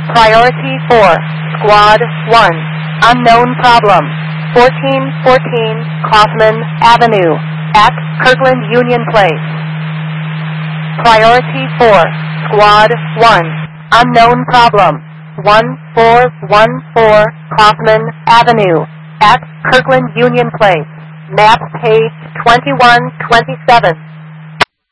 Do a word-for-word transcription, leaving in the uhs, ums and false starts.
Priority four, Squad one, unknown problem, fourteen fourteen Kaufman Avenue, at Kirkland Union Place. Priority four, Squad one, unknown problem, one four one four Kaufman Avenue, at Kirkland Union Place. Map page twenty-one twenty-seven.